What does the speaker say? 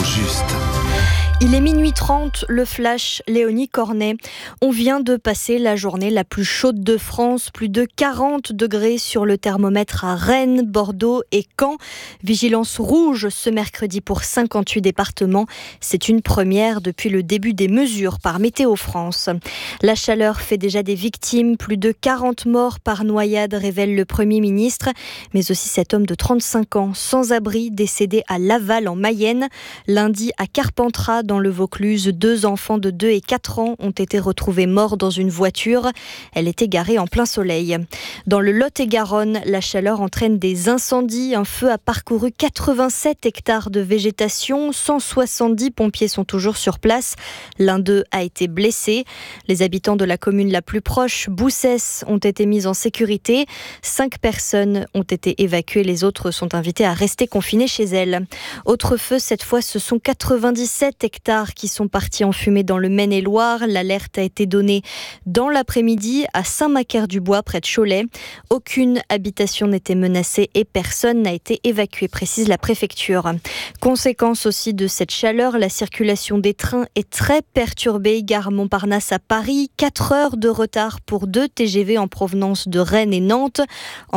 juste. Il est minuit 30, le flash, Léonie Cornet. On vient de passer la journée la plus chaude de France, plus de 40 degrés sur le thermomètre à Rennes, Bordeaux et Caen. Vigilance rouge ce mercredi pour 58 départements. C'est une première depuis le début des mesures par Météo France. La chaleur fait déjà des victimes, plus de 40 morts par noyade, révèle le Premier ministre, mais aussi cet homme de 35 ans, sans abri, décédé à Laval en Mayenne. Lundi à Carpentras, dans le Vaucluse, 2 enfants de 2 et 4 ans ont été retrouvés morts dans une voiture. Elle était garée en plein soleil. Dans le Lot-et-Garonne, la chaleur entraîne des incendies. Un feu a parcouru 87 hectares de végétation. 170 pompiers sont toujours sur place. L'un d'eux a été blessé. Les habitants de la commune la plus proche, Boussès, ont été mis en sécurité. 5 personnes ont été évacuées. Les autres sont invitées à rester confinées chez elles. Autre feu, cette fois, ce sont 97 hectares qui sont partis en fumée dans le Maine-et-Loire. L'alerte a été donnée dans l'après-midi à Saint-Macaire-du-Bois, près de Cholet. Aucune habitation n'était menacée et personne n'a été évacué, précise la préfecture. Conséquence aussi de cette chaleur, la circulation des trains est très perturbée. Gare Montparnasse à Paris, 4 heures de retard pour 2 TGV en provenance de Rennes et Nantes.